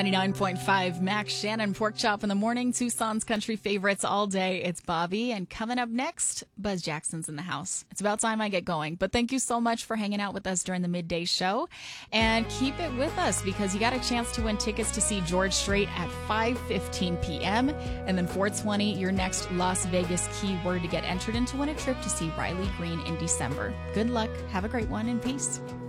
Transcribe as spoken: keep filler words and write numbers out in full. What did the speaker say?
ninety-nine point five Max Shannon, Pork Chop in the morning, Tucson's country favorites all day. It's Bobby, and coming up next, Buzz Jackson's in the house. It's about time I get going, but thank you so much for hanging out with us during the midday show, and keep it with us because you got a chance to win tickets to see George Strait at five fifteen p.m. and then four twenty, your next Las Vegas keyword to get entered in to win a trip to see Riley Green in December. Good luck, have a great one, and peace.